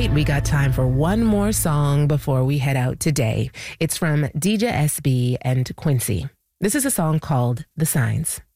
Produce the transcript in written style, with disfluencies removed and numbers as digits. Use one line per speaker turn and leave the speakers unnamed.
right, we got time for one more song before we head out today. It's from DJ SB and Quincy. This is a song called The Signs.